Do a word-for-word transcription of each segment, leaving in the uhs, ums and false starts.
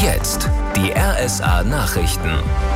jetzt die R S A-Nachrichten.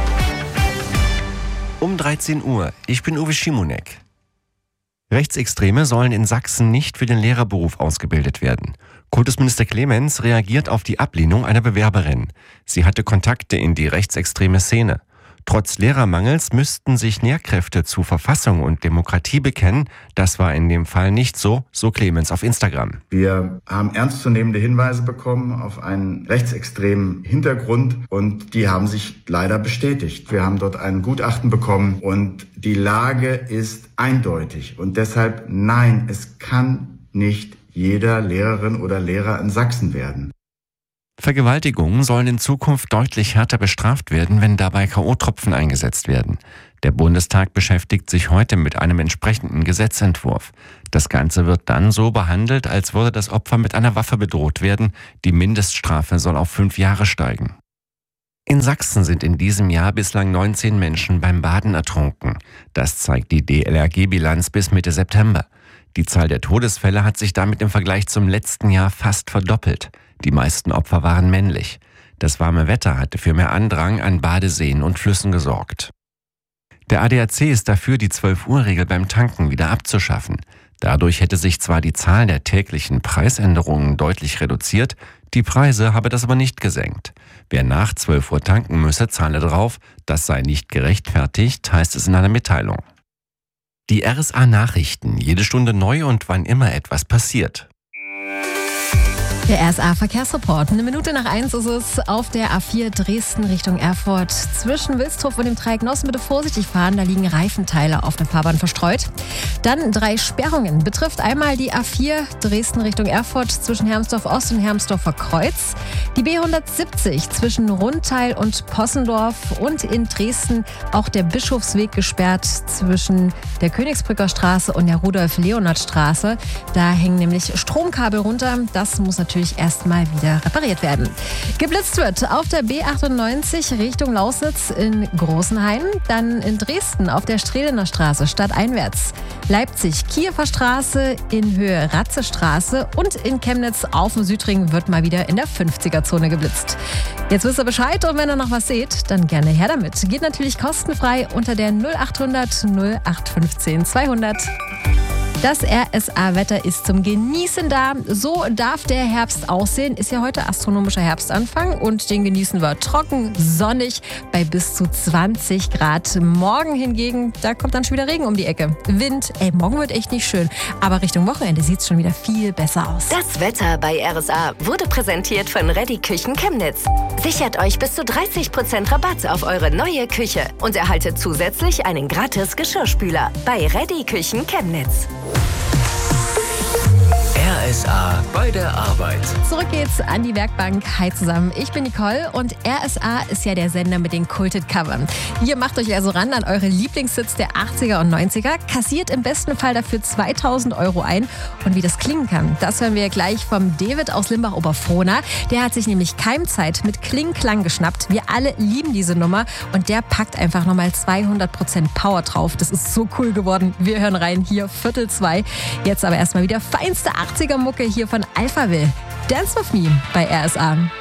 Um dreizehn Uhr. Ich bin Uwe Schimonek. Rechtsextreme sollen in Sachsen nicht für den Lehrerberuf ausgebildet werden. Kultusminister Clemens reagiert auf die Ablehnung einer Bewerberin. Sie hatte Kontakte in die rechtsextreme Szene. Trotz Lehrermangels müssten sich Lehrkräfte zu Verfassung und Demokratie bekennen. Das war in dem Fall nicht so, so Clemens auf Instagram. Wir haben ernstzunehmende Hinweise bekommen auf einen rechtsextremen Hintergrund und die haben sich leider bestätigt. Wir haben dort ein Gutachten bekommen und die Lage ist eindeutig. Und deshalb nein, es kann nicht jeder Lehrerin oder Lehrer in Sachsen werden. Vergewaltigungen sollen in Zukunft deutlich härter bestraft werden, wenn dabei K O-Tropfen eingesetzt werden. Der Bundestag beschäftigt sich heute mit einem entsprechenden Gesetzentwurf. Das Ganze wird dann so behandelt, als würde das Opfer mit einer Waffe bedroht werden. Die Mindeststrafe soll auf fünf Jahre steigen. In Sachsen sind in diesem Jahr bislang neunzehn Menschen beim Baden ertrunken. Das zeigt die D L R G-Bilanz bis Mitte September. Die Zahl der Todesfälle hat sich damit im Vergleich zum letzten Jahr fast verdoppelt. Die meisten Opfer waren männlich. Das warme Wetter hatte für mehr Andrang an Badeseen und Flüssen gesorgt. Der A D A C ist dafür, die zwölf-Uhr-Regel beim Tanken wieder abzuschaffen. Dadurch hätte sich zwar die Zahl der täglichen Preisänderungen deutlich reduziert, die Preise habe das aber nicht gesenkt. Wer nach zwölf Uhr tanken müsse, zahle drauf. Das sei nicht gerechtfertigt, heißt es in einer Mitteilung. Die R S A-Nachrichten, jede Stunde neu und wann immer etwas passiert. Der R S A-Verkehrsreport. Eine Minute nach eins ist es auf der A vier Dresden Richtung Erfurt. Zwischen Wilsdruff und dem Dreieck Nossen bitte vorsichtig fahren, da liegen Reifenteile auf der Fahrbahn verstreut. Dann drei Sperrungen. Betrifft einmal die A vier Dresden Richtung Erfurt zwischen Hermsdorf Ost und Hermsdorfer Kreuz. Die B hundertsiebzig zwischen Rundteil und Possendorf und in Dresden auch der Bischofsweg gesperrt zwischen der Königsbrücker Straße und der Rudolf-Leonhard-Straße. Da hängen nämlich Stromkabel runter. Das muss natürlich erstmal wieder repariert werden. Geblitzt wird auf der B achtundneunzig Richtung Lausitz in Großenhain, dann in Dresden auf der Strehlener Straße stadteinwärts, Leipzig Kiewer Straße in Höhe Ratzestraße und in Chemnitz auf dem Südring wird mal wieder in der fünfziger-Zone geblitzt. Jetzt wisst ihr Bescheid und wenn ihr noch was seht, dann gerne her damit. Geht natürlich kostenfrei unter der null achthundert null acht fünfzehn zweihundert. Das R S A-Wetter ist zum Genießen da. So darf der Herbst aussehen. Ist ja heute astronomischer Herbstanfang und den genießen wir trocken, sonnig bei bis zu zwanzig Grad. Morgen hingegen, da kommt dann schon wieder Regen um die Ecke. Wind, ey, morgen wird echt nicht schön. Aber Richtung Wochenende sieht es schon wieder viel besser aus. Das Wetter bei R S A wurde präsentiert von Ready Küchen Chemnitz. Sichert euch bis zu dreißig Prozent Rabatt auf eure neue Küche und erhaltet zusätzlich einen gratis Geschirrspüler bei Ready Küchen Chemnitz. R S A bei der Arbeit. Zurück geht's an die Werkbank. Hi zusammen, ich bin Nicole und R S A ist ja der Sender mit den Kulted-Covern. Ihr macht euch also ran an eure Lieblingshits der achtziger und neunziger, kassiert im besten Fall dafür zweitausend Euro ein. Und wie das klingen kann, das hören wir gleich vom David aus Limbach-Oberfrohna. Der hat sich nämlich Keimzeit mit Kling-Klang geschnappt. Wir alle lieben diese Nummer und der packt einfach nochmal zweihundert Prozent Power drauf. Das ist so cool geworden. Wir hören rein hier Viertel zwei. Jetzt aber erstmal wieder feinste achtziger-Mucke hier von Alphaville. Dance with Me bei R S A.